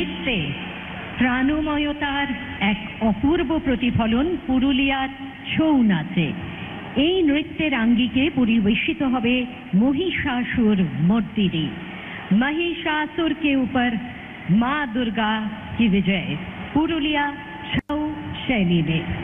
নৃত্যে প্রাণময়তার এক অপূর্ব প্রতিফলন পুরুলিয়ার ছৌ নাচে। এই নৃত্যের আঙ্গিকে পরিবেশিত হবে महिषासुर मर्दिनी। महिषासुर के ऊपर माँ दुर्गा की विजय पुरुलिया छौ शैली में।